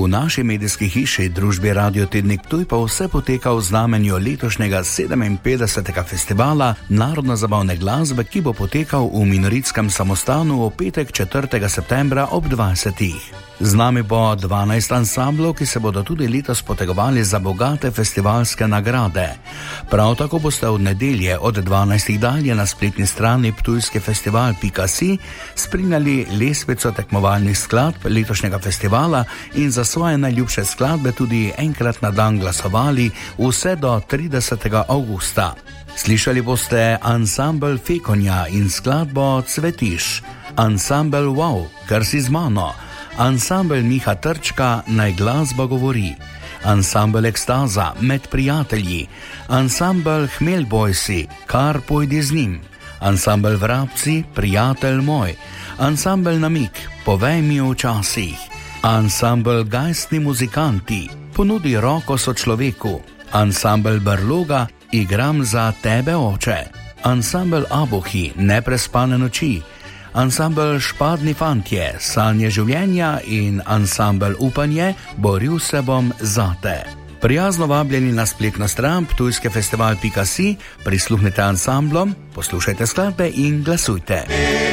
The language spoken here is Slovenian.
naši medijski hiši družbi Radio Tednik Ptuj pa vse poteka v znamenju letošnjega 57. festivala narodno-zabavne glasbe, ki bo potekal v Minoritskem samostanu v petek 4. septembra ob 20. Z nami bo 12 ansamblov, ki se bodo tudi letos potegovali za bogate festivalske nagrade. Prav tako boste od nedelje od 12. dalje na spletni strani ptujskifestival.si spremljali lestvico tekmovalnih skladb letošnjega festivala in za svoje najljubše skladbe tudi enkrat na dan glasovali vse do 30. avgusta. Slišali boste ansambel Fekonja in skladbo Cvetiš, ansambel Wow, kar si z mano, ansambel Miha Trčka, Naj glasba govori, ansambel Ekstaza, Med prijatelji, ansambel Hmelbojsi, Kar pojdi z njim, ansambel Vrabci, Prijatelj moj, ansambel Namik, Povej mi včasih, ansambel Gajstni muzikanti, Ponudi roko sočloveku, ansambel Brloga, Igram za tebe oče, ansambel Abuhi, Neprespane noči, ansambel Špadni fantje, Sanje življenja in ansambel Upanje, Boril se bom zate. Prijazno vabljeni na spletno stran ptujskifestival.si, prisluhnite ansamblom, poslušajte skladbe in glasujte.